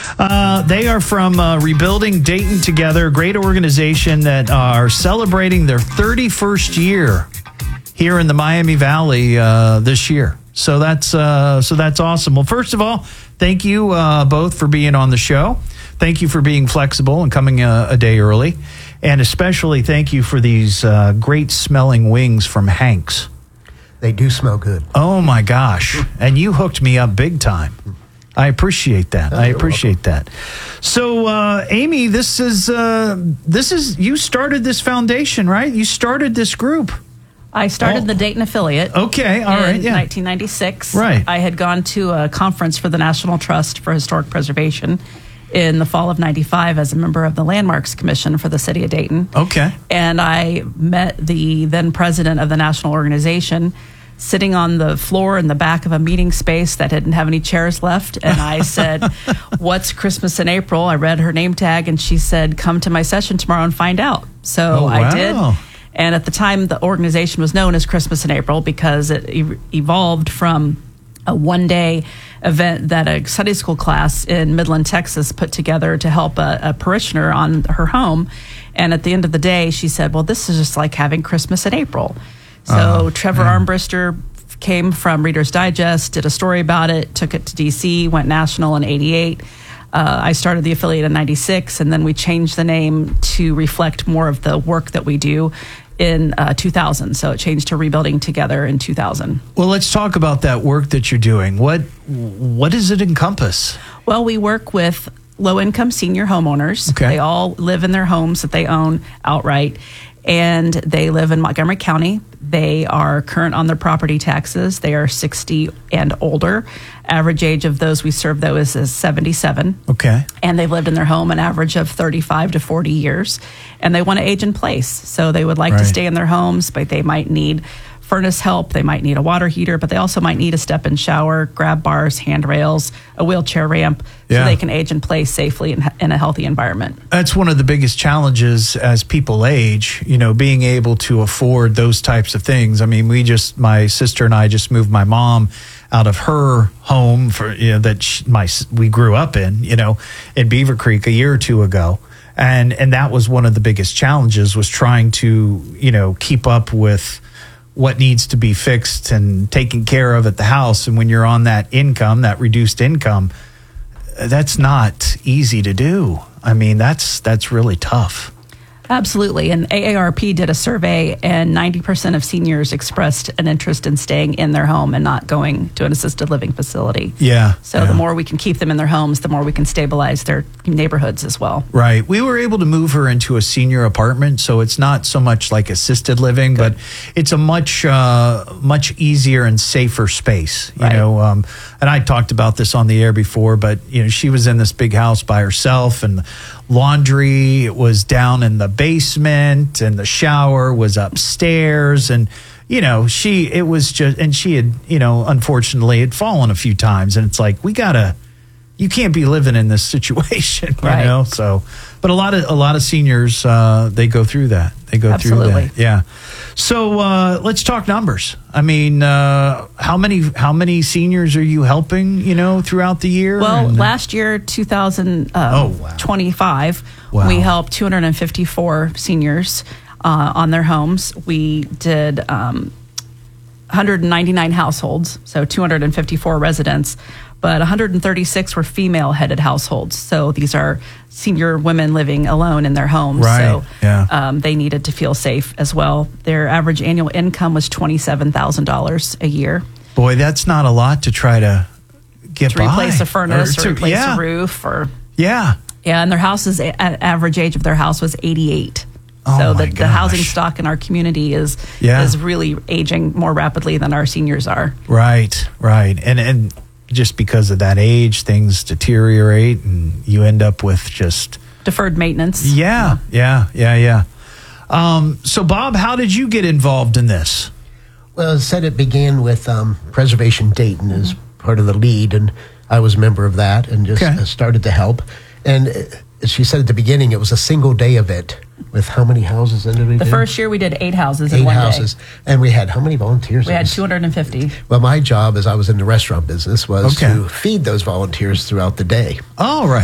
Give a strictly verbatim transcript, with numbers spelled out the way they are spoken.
Uh, they are from uh, Rebuilding Dayton Together, a great organization that are celebrating their thirty-first year here in the Miami Valley uh, this year. So that's uh, so that's awesome. Well, first of all, thank you uh, both for being on the show. Thank you for being flexible and coming a, a day early. And especially thank you for these uh, great smelling wings from Hank's. They do smell good. Oh, my gosh. And you hooked me up big time. I appreciate that. Oh, I appreciate welcome. that. So, uh, Amy, this is, uh, this is, you started this foundation, right? You started this group. I started Oh. the Dayton affiliate. Okay, all right, in yeah. nineteen ninety-six. Right. I had gone to a conference for the National Trust for Historic Preservation in the fall of ninety-five as a member of the Landmarks Commission for the city of Dayton. Okay. And I met the then president of the national organization sitting on the floor in the back of a meeting space that didn't have any chairs left. And I said, what's Christmas in April? I read her name tag and she said, come to my session tomorrow and find out. So Oh, wow. I did. And at the time, the organization was known as Christmas in April because it e- evolved from a one-day event that a Sunday school class in Midland, Texas put together to help a, a parishioner on her home. And at the end of the day, she said, well, this is just like having Christmas in April. So Uh, Trevor yeah. Armbruster came from Reader's Digest, did a story about it, took it to D C, went national in eighty-eight. Uh, I started the affiliate in ninety-six, and then we changed the name to reflect more of the work that we do in uh, two thousand. So it changed to Rebuilding Together in two thousand. Well, let's talk about that work that you're doing. What what does it encompass? Well, we work with low-income senior homeowners. Okay. They all live in their homes that they own outright, and they live in Montgomery County. They are current on their property taxes. They are sixty and older. Average age of those we serve, though, is, is seventy-seven. Okay. And they've lived in their home an average of thirty-five to forty years. And they want to age in place. So they would like Right. to stay in their homes, but they might need furnace help. They might need a water heater, but they also might need a step-in shower, grab bars, handrails, a wheelchair ramp, Yeah. so they can age in place safely in, in a healthy environment. That's one of the biggest challenges as people age, you know, being able to afford those types of things. I mean, we just, my sister and I just moved my mom out of her home for, you know, that she, my, we grew up in, you know, in Beaver Creek a year or two ago. And, and that was one of the biggest challenges, was trying to, you know, keep up with what needs to be fixed and taken care of at the house. And when you're on that income, that reduced income, that's not easy to do. I mean, that's that's really tough. Absolutely. And A A R P did a survey, and ninety percent of seniors expressed an interest in staying in their home and not going to an assisted living facility. Yeah. So yeah. the more we can keep them in their homes, the more we can stabilize their neighborhoods as well. Right. We were able to move her into a senior apartment, so it's not so much like assisted living, Good. but it's a much uh, much easier and safer space. You Right. know, um, and I talked about this on the air before, but you know, she was in this big house by herself, and laundry was down in the basement, and the shower was upstairs, and you know, she it was just, and she had, you know, unfortunately had fallen a few times, and it's like, we gotta. You can't be living in this situation, you Right. know. So, but a lot of a lot of seniors, uh, they go through that. They go Absolutely. through that. Yeah. So uh, let's talk numbers. I mean, uh, how many how many seniors are you helping? You know, throughout the year. Well, And- last year, two thousand twenty-five, Wow. we helped two hundred fifty-four seniors uh, on their homes. We did um, one hundred ninety-nine households, so two hundred fifty-four residents, but one hundred thirty-six were female-headed households. So these are senior women living alone in their homes. Right, So yeah. um, they needed to feel safe as well. Their average annual income was twenty-seven thousand dollars a year. boy, that's not a lot to try to get To by. replace a furnace or, to- replace yeah, a roof or... Yeah. Yeah, and their houses, a- average age of their house was eighty-eight. Oh, so my the, the housing gosh. stock in our community is Yeah. is really aging more rapidly than our seniors are. Right, right. And and just because of that age, things deteriorate, and you end up with just Deferred maintenance. yeah, yeah, yeah, yeah. Um, so, Bob, how did you get involved in this? Well, as I said, it began with um, Preservation Dayton as part of the lead, and I was a member of that and just Okay. uh, started to help. And uh, as she said at the beginning, it was a single day event with how many houses in it? The first year we did eight houses in Eight one houses. day. And we had how many volunteers? We It had was- two hundred fifty. Well, my job as I was in the restaurant business was Okay. to feed those volunteers throughout the day. All right.